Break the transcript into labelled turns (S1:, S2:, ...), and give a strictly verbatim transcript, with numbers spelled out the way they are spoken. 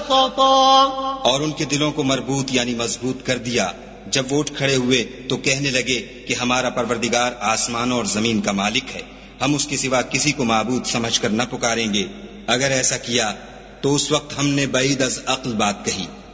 S1: बसता।
S2: और उनके दिलों को मरबूत यानी मजबूत कर दिया। जब वो उठ खड़े हुए तो कहने लगे कि हमारा परवरदिगार आसमानों और जमीन का मालिक है, हम उसके सिवा किसी को माबूद समझकर न पुकारेंगे। अगर ऐसा किया तो उस वक्त हमने बईद अज अक्ल बात कही।